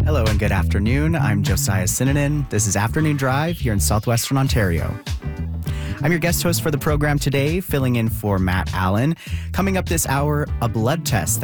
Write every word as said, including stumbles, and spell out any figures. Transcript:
Hello and good afternoon. I'm Josiah Sinanen. This is Afternoon Drive here in southwestern Ontario. I'm your guest host for the program today, filling in for Matt Allen. Coming up this hour, a blood test